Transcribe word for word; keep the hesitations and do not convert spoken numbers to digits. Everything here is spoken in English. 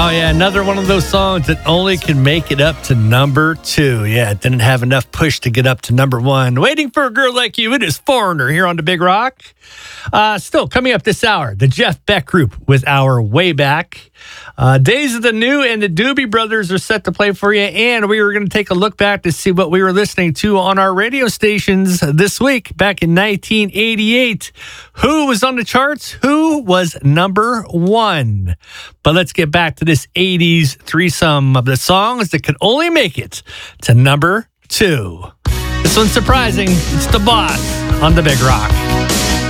Oh, yeah, another one of those songs that only can make it up to number two. Yeah, it didn't have enough push to get up to number one. Waiting for a Girl Like You, it is Foreigner here on the Big Rock. Uh, still coming up this hour, the Jeff Beck Group with our Way Back. Uh, Days of the New and the Doobie Brothers are set to play for you, and we were going to take a look back to see what we were listening to on our radio stations this week, back in nineteen eighty-eight. Who was on the charts? Who was number one? But let's get back to this eighties threesome of the songs that could only make it to number two. This one's surprising. It's The Boss on the Big Rock.